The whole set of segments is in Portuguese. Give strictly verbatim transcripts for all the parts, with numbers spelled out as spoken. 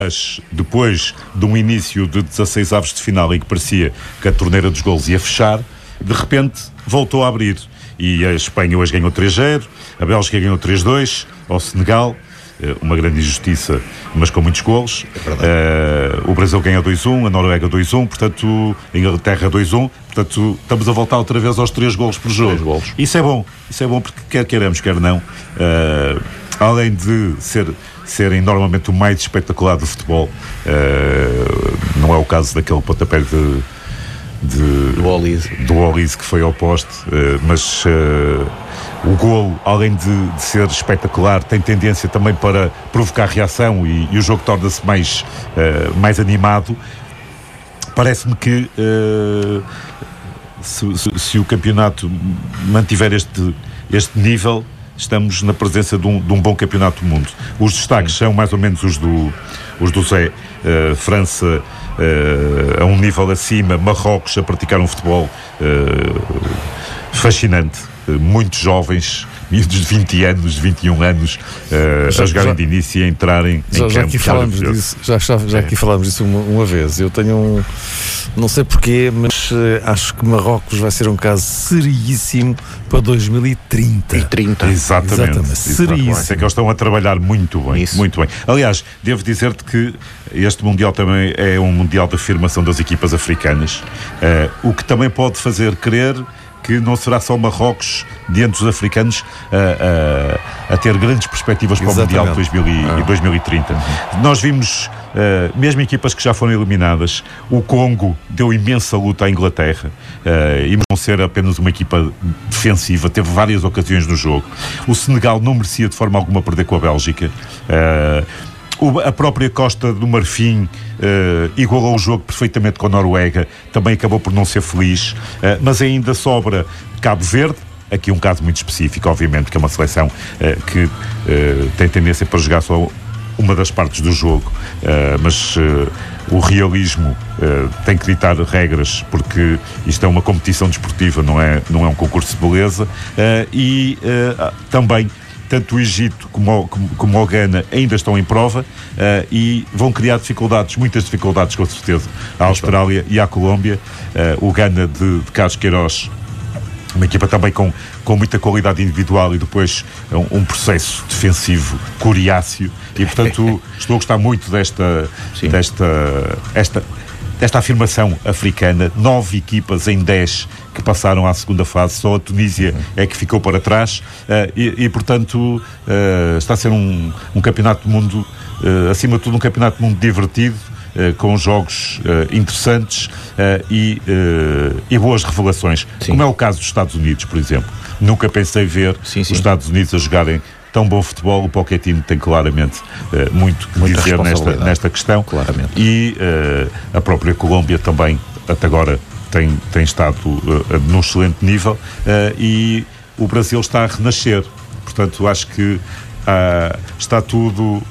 Mas depois de um início de dezasseis avos de final em que parecia que a torneira dos golos ia fechar, de repente voltou a abrir. E a Espanha hoje ganhou três a zero, a Bélgica ganhou três a dois ao Senegal, uma grande injustiça, mas com muitos golos. É uh, o Brasil ganhou dois a um, a Noruega dois a um, portanto, a Inglaterra dois a um, portanto, estamos a voltar outra vez aos três golos por jogo. Golos. Isso é bom, isso é bom porque quer queiramos, quer não, uh, além de ser... serem normalmente o mais espetacular do futebol, uh, não é o caso daquele pontapé de, de do Olise do Olise que foi ao poste, uh, mas uh, o golo, além de, de ser espetacular, tem tendência também para provocar reação e, e o jogo torna-se mais, uh, mais animado. Parece-me que uh, se, se, se o campeonato mantiver este, este nível, estamos na presença de um, de um bom campeonato do mundo. Os destaques são mais ou menos os do, os do Zé. Uh, França uh, a um nível acima, Marrocos a praticar um futebol uh, fascinante, uh, muitos jovens, miúdos de vinte anos, de vinte e um anos, uh, já, a jogarem já, de início e a entrarem já, em já campo. Aqui falámos disso, já, já, já aqui falámos disso uma, uma vez. Eu tenho um, não sei porquê, mas uh, acho que Marrocos vai ser um caso seríssimo para dois mil e trinta. E trinta. Exatamente. Exatamente. Seríssimo. É que eles estão a trabalhar muito bem. Isso. Muito bem. Aliás, devo dizer-te que este Mundial também é um Mundial de afirmação das equipas africanas, uh, o que também pode fazer crer que não será só Marrocos diante dos africanos a, a, a ter grandes perspectivas para Exatamente. O Mundial de dois mil e, ah. dois mil e trinta. Uhum. Nós vimos, uh, mesmo equipas que já foram eliminadas, o Congo deu imensa luta à Inglaterra, uh, e não ser apenas uma equipa defensiva, teve várias ocasiões no jogo. O Senegal não merecia de forma alguma perder com a Bélgica. Uh, A própria Costa do Marfim uh, igualou o jogo perfeitamente com a Noruega, também acabou por não ser feliz, uh, mas ainda sobra Cabo Verde, aqui um caso muito específico, obviamente, que é uma seleção uh, que uh, tem tendência para jogar só uma das partes do jogo, uh, mas uh, o realismo uh, tem que ditar regras, porque isto é uma competição desportiva, não é, não é um concurso de beleza, uh, e uh, também tanto o Egito como, como, como o Ghana ainda estão em prova, uh, e vão criar dificuldades, muitas dificuldades com certeza, à Austrália e à Colômbia. Uh, o Ghana de, de Carlos Queiroz, uma equipa também com, com muita qualidade individual e depois um, um processo defensivo coriáceo, e portanto estou a gostar muito desta, desta, esta, desta afirmação africana. Nove equipas em dez que passaram à segunda fase, só a Tunísia é que ficou para trás, uh, e, e portanto uh, está a ser um, um campeonato do mundo, uh, acima de tudo um campeonato do mundo divertido, uh, com jogos uh, interessantes uh, e, uh, e boas revelações, sim. Como é o caso dos Estados Unidos, por exemplo. Nunca pensei ver sim, sim. os Estados Unidos a jogarem tão bom futebol. O Pochettino tem claramente uh, muito que Muita dizer nesta, nesta questão, claramente. E uh, a própria Colômbia também, até agora, tem, tem estado uh, num excelente nível, uh, e o Brasil está a renascer. Portanto, acho que uh, está tudo uh,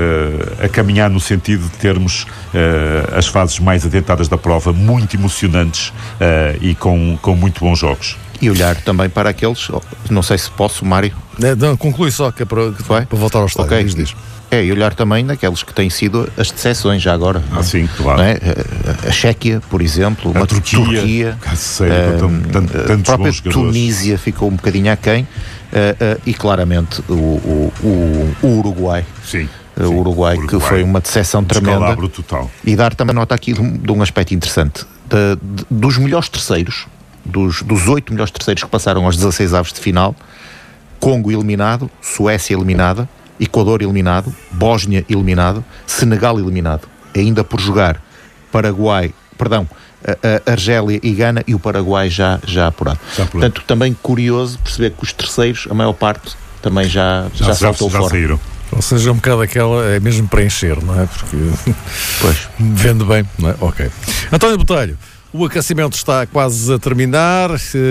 a caminhar no sentido de termos uh, as fases mais adiantadas da prova, muito emocionantes, uh, e com, com muito bons jogos. E olhar também para aqueles, não sei se posso, Mário. Não, não, conclui só, que é para, que para voltar ao estádio. Okay. Diz, diz. É, e olhar também naqueles que têm sido as decepções já agora. Ah, sim, claro. É? A, a Chequia, por exemplo, a uma Turquia, Turquia sei, um, a própria Tunísia ficou um bocadinho aquém, uh, uh, e claramente o, o, o, o Uruguai. Sim. O Uruguai, Uruguai, que foi uma decepção tremenda. Total. E dar também nota aqui de um, de um aspecto interessante. De, de, dos melhores terceiros, dos, dos oito melhores terceiros que passaram aos dezasseis avos de final, Congo eliminado, Suécia eliminada, Equador eliminado, Bósnia eliminado, Senegal eliminado, ainda por jogar Paraguai, perdão, a, a Argélia e Gana, e o Paraguai já, já apurado. Já apurado. Portanto, também curioso perceber que os terceiros, a maior parte, também já, já, já saltou já, já fora. Saíram. Ou seja, um bocado aquela, é mesmo para encher, não é? Porque pois. Vende bem, não é? Ok. António Botelho, o aquecimento está quase a terminar,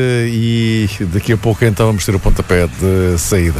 e daqui a pouco então vamos ter o pontapé de saída.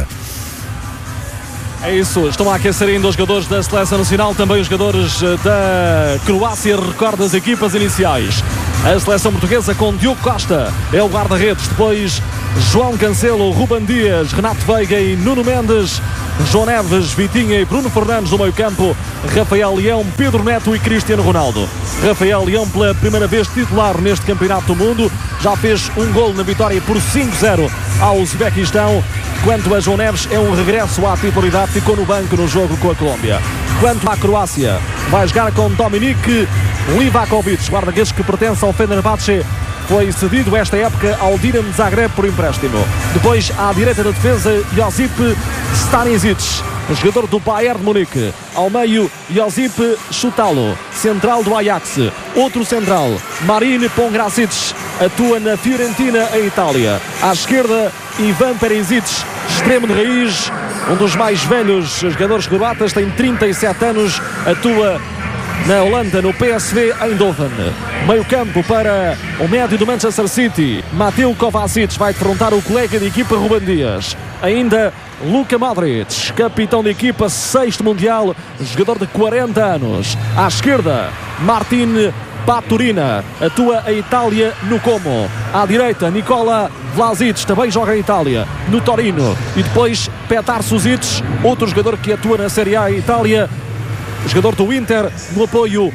É isso, estão a aquecer ainda os jogadores da Seleção Nacional, também os jogadores da Croácia. Recorda as equipas iniciais: A seleção portuguesa com Diogo Costa é o guarda-redes, depois João Cancelo, Ruben Dias, Renato Veiga e Nuno Mendes, João Neves, Vitinha e Bruno Fernandes no meio-campo, Rafael Leão, Pedro Neto e Cristiano Ronaldo. Rafael Leão, pela primeira vez titular neste Campeonato do Mundo, já fez um gol na vitória por cinco zero ao Uzbequistão. Quanto a João Neves, é um regresso à titularidade, ficou no banco no jogo com a Colômbia. Quanto à Croácia, vai jogar com Dominik Livakovic, guarda-redes que pertence ao Fenerbahçe. Foi cedido esta época ao Dinamo Zagreb por empréstimo. Depois, à direita da defesa, Josip Stanisic, jogador do Bayern de Munique. Ao meio, Josip Chutalo, central do Ajax. Outro central, Marin Pongracic, atua na Fiorentina, em Itália. À esquerda, Ivan Perisic, extremo de raiz, um dos mais velhos jogadores croatas, tem trinta e sete anos, atua na Holanda, no P S V Eindhoven. Meio campo para o médio do Manchester City, Mateo Kovacic, vai defrontar o colega de equipa Ruben Dias. Ainda Luka Modric, capitão de equipa, sexto mundial, jogador de quarenta anos. À esquerda, Martin Paturina, atua a Itália no Como. À direita, Nikola Vlasic, também joga em Itália, no Torino. E depois Petar Suzic, outro jogador que atua na Série A Itália, jogador do Inter, no apoio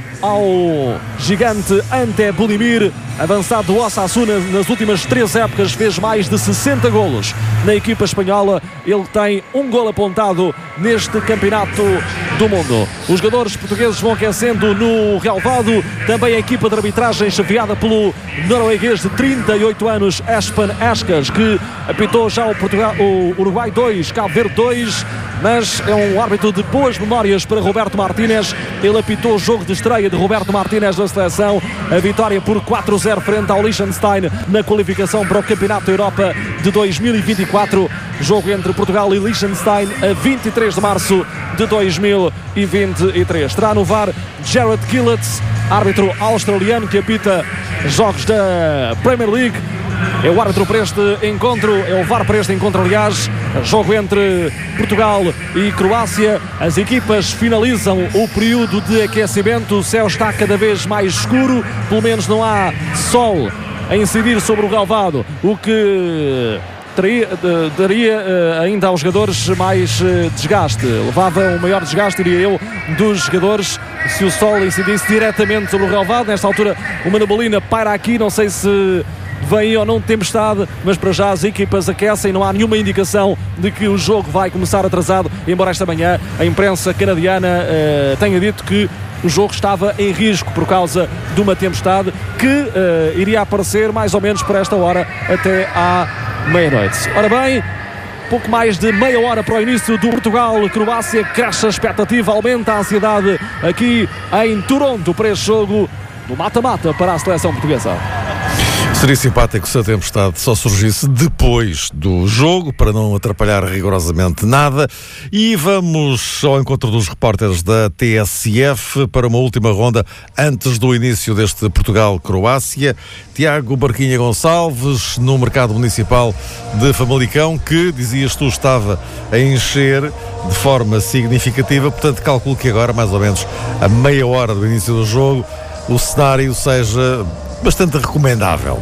ao gigante Ante Budimir, avançado do Osasuna. Nas últimas três épocas fez mais de sessenta golos na equipa espanhola. Ele tem um gol apontado neste Campeonato do Mundo. Os jogadores portugueses vão aquecendo no relvado. Também a equipa de arbitragem chefiada pelo norueguês de trinta e oito anos, Espen Eskas, que apitou já o, Portugal, o Uruguai dois, Cabo Verde dois, mas é um árbitro de boas memórias para Roberto Martínez. Ele apitou o jogo de estreia de Roberto Martínez da seleção, a vitória por quatro zero frente ao Liechtenstein na qualificação para o Campeonato da Europa de dois mil e vinte e quatro. Jogo entre Portugal e Liechtenstein a vinte e três de março de dois mil e vinte e três. Terá no V A R Jared Gillett, árbitro australiano que apita jogos da Premier League. É o árbitro para este encontro, é o V A R para este encontro, aliás. Jogo entre Portugal e Croácia. As equipas finalizam o período de aquecimento. O céu está cada vez mais escuro, pelo menos não há sol a incidir sobre o relvado, o que Daria, daria uh, ainda aos jogadores mais uh, desgaste, levava um maior desgaste, diria eu, dos jogadores se o sol incidisse diretamente sobre o relvado. Nesta altura uma neblina paira aqui, não sei se vem ou não tempestade, mas para já as equipas aquecem, não há nenhuma indicação de que o jogo vai começar atrasado, embora esta manhã a imprensa canadiana uh, tenha dito que o jogo estava em risco por causa de uma tempestade que uh, iria aparecer mais ou menos por esta hora até à meia-noite. Ora bem, pouco mais de meia hora para o início do Portugal-Croácia. Cresce a expectativa, aumenta a ansiedade aqui em Toronto para este jogo do mata-mata para a seleção portuguesa. Seria simpático se a tempestade só surgisse depois do jogo, para não atrapalhar rigorosamente nada. E vamos ao encontro dos repórteres da T S F para uma última ronda antes do início deste Portugal-Croácia. Tiago Barquinha Gonçalves, no mercado municipal de Famalicão, que, dizias tu, estava a encher de forma significativa. Portanto, calculo que agora, mais ou menos a meia hora do início do jogo, o cenário seja bastante recomendável.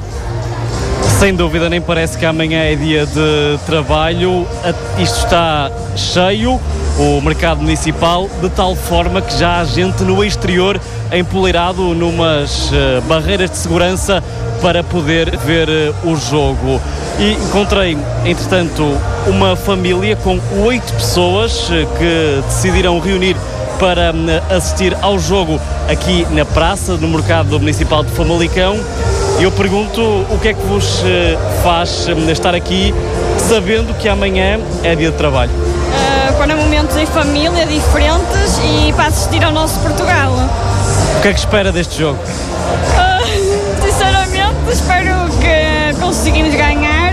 Sem dúvida, nem parece que amanhã é dia de trabalho. Isto está cheio, o mercado municipal, de tal forma que já há gente no exterior empoleirado numas uh, barreiras de segurança para poder ver uh, o jogo. E encontrei, entretanto, uma família com oito pessoas uh, que decidiram reunir para uh, assistir ao jogo aqui na praça, no mercado municipal de Famalicão. Eu pergunto o que é que vos uh, faz uh, estar aqui sabendo que amanhã é dia de trabalho? Uh, para momentos em família diferentes e para assistir ao nosso Portugal. O que é que espera deste jogo? Uh, sinceramente, espero que conseguimos ganhar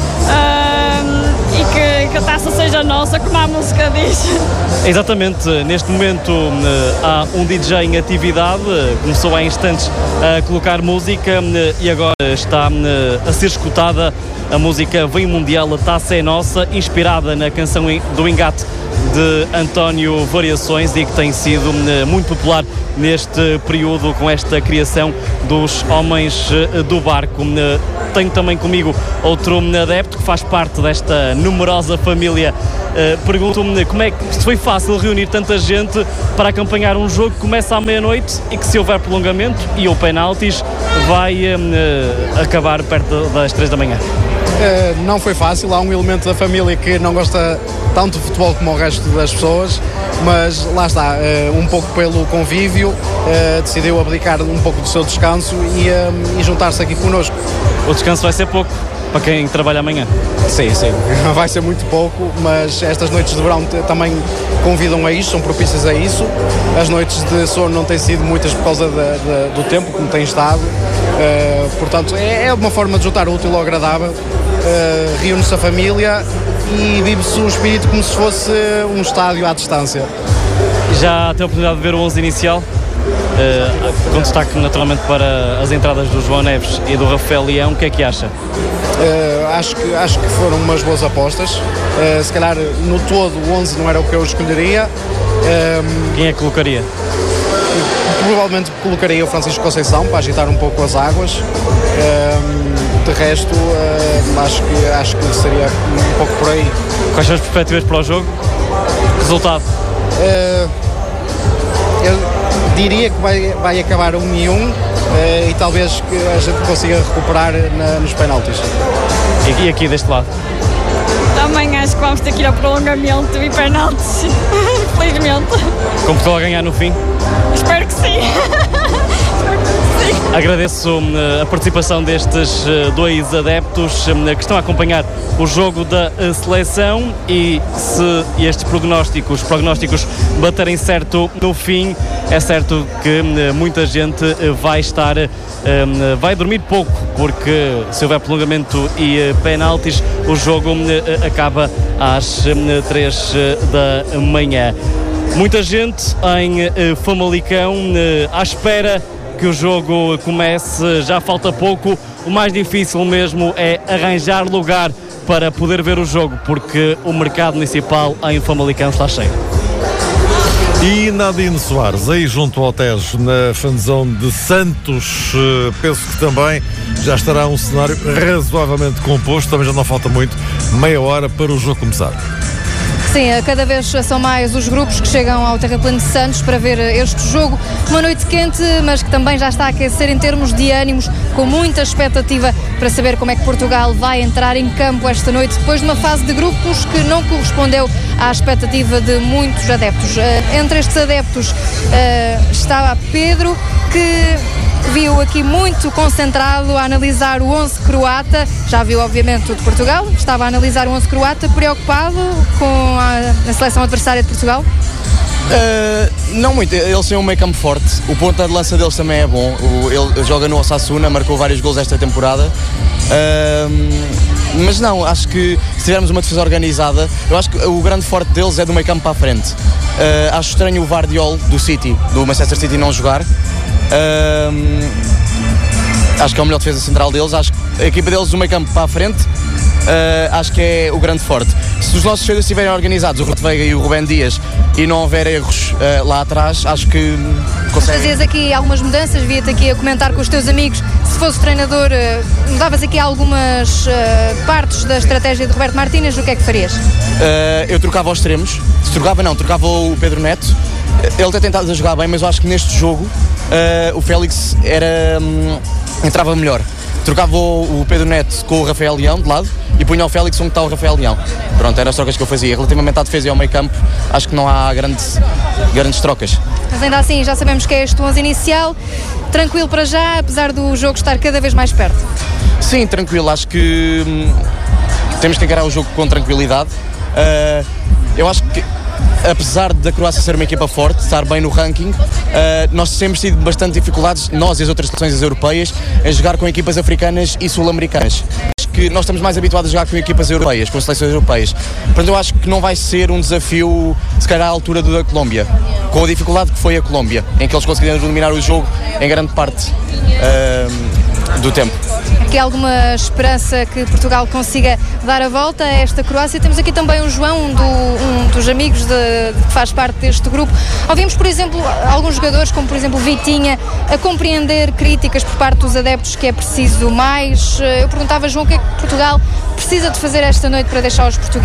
uh, e que, que a taça seja nossa, como a música diz. Exatamente, neste momento uh, há um D J em atividade, uh, começou há instantes a colocar música uh, e agora está uh, a ser escutada a música Vem Mundial, a Taça é Nossa, inspirada na canção do Engate de António Variações e que tem sido muito popular neste período com esta criação dos Homens do Barco. Tenho também comigo outro adepto que faz parte desta numerosa família. Pergunto-me como é que se foi fácil reunir tanta gente para acompanhar um jogo que começa à meia-noite e que, se houver prolongamento e ou penaltis, vai uh, acabar perto das três da manhã. Uh, não foi fácil, há um elemento da família que não gosta tanto de futebol como o resto das pessoas, mas lá está, uh, um pouco pelo convívio, uh, decidiu abdicar um pouco do seu descanso e, uh, e juntar-se aqui connosco. O descanso vai ser pouco para quem trabalha amanhã? Sim, sim, vai ser muito pouco, mas estas noites de verão também convidam a isso, são propícias a isso. As noites de sono não têm sido muitas por causa de, de, do tempo como tem estado, uh, portanto é, é uma forma de juntar o útil ao agradável. Uh, reúne-se a família e vive-se o espírito como se fosse um estádio à distância. Já tem a oportunidade de ver o onze inicial? Uh, com destaque naturalmente para as entradas do João Neves e do Rafael Leão, o que é que acha? Uh, acho, que, acho que foram umas boas apostas, uh, se calhar no todo o onze não era o que eu escolheria. Uh, Quem é que colocaria? Provavelmente colocaria o Francisco Conceição para agitar um pouco as águas. Uh, de resto uh, acho, que, acho que seria um pouco por aí. Quais são as perspectivas para o jogo? Resultado? Uh, eu diria que vai, vai acabar um e um uh, e talvez que a gente consiga recuperar na, nos penaltis. E aqui deste lado? Também acho que vamos ter que ir ao prolongamento e penaltis, infelizmente. Com Portugal a ganhar no fim? Espero que sim. Agradeço uh, a participação destes uh, dois adeptos uh, que estão a acompanhar o jogo da uh, seleção e se estes prognósticos, prognósticos baterem certo no fim, é certo que uh, muita gente uh, vai estar, uh, vai dormir pouco, porque se houver prolongamento e uh, penaltis, o jogo uh, acaba às uh, três da manhã. Muita gente em uh, Famalicão uh, à espera que o jogo comece, já falta pouco. O mais difícil mesmo é arranjar lugar para poder ver o jogo, porque o mercado municipal em Famalicão está cheio. E Nadine Soares, aí junto ao Tejo, na fanzone de Santos, penso que também já estará um cenário razoavelmente composto, também já não falta muito, meia hora para o jogo começar. Sim, cada vez são mais os grupos que chegam ao Terraplano de Santos para ver este jogo. Uma noite quente, mas que também já está a aquecer em termos de ânimos, com muita expectativa para saber como é que Portugal vai entrar em campo esta noite, depois de uma fase de grupos que não correspondeu à expectativa de muitos adeptos. Entre estes adeptos estava Pedro, que viu aqui muito concentrado a analisar o onze croata, já viu obviamente o de Portugal, estava a analisar o onze croata, preocupado com a, a seleção adversária de Portugal? Uh, não muito, eles têm um meio campo forte, o ponta de lança deles também é bom, o, ele joga no Osasuna, marcou vários gols esta temporada, uh, mas não, acho que se tivermos uma defesa organizada, eu acho que o grande forte deles é do meio campo para a frente. Uh, acho estranho o Vardiol do City, do Manchester City, não jogar. Uh, acho que é o melhor defesa central deles, acho que a equipa deles do meio campo para a frente, uh, acho que é o grande forte. Se os nossos defesas estiverem organizados, o Ruth Veiga e o Rubén Dias, e não houver erros uh, lá atrás, acho que conseguem. Fazias aqui algumas mudanças, via-te aqui a comentar com os teus amigos, se fosse treinador, uh, mudavas aqui algumas uh, partes da estratégia de Roberto Martínez, o que é que farias? Uh, eu trocava os extremos, se trocava não, trocava o Pedro Neto, ele tem tentado jogar bem, mas eu acho que neste jogo uh, o Félix era, um, entrava melhor. Trocava o, o Pedro Neto com o Rafael Leão de lado e punha o Félix onde está o Rafael Leão. Pronto, eram as trocas que eu fazia. Relativamente à defesa e ao meio campo, acho que não há grandes, grandes trocas. Mas ainda assim, já sabemos que é este onze inicial. Tranquilo para já, apesar do jogo estar cada vez mais perto? Sim, tranquilo. Acho que hum, temos que encarar o jogo com tranquilidade. Uh, eu acho que, apesar da Croácia ser uma equipa forte, estar bem no ranking, uh, nós temos tido bastante dificuldades, nós e as outras seleções europeias, a jogar com equipas africanas e sul-americanas. Acho que nós estamos mais habituados a jogar com equipas europeias, com seleções europeias. Portanto, eu acho que não vai ser um desafio, se calhar, à altura do da Colômbia, com a dificuldade que foi a Colômbia, em que eles conseguiram dominar o jogo em grande parte. Uh, do tempo. Aqui alguma esperança que Portugal consiga dar a volta a esta Croácia? Temos aqui também o João, um, do, um dos amigos de, que faz parte deste grupo. Ouvimos, por exemplo, alguns jogadores, como por exemplo Vitinha, a compreender críticas por parte dos adeptos que é preciso mais. Eu perguntava, João, o que é que Portugal precisa de fazer esta noite para deixar os portugueses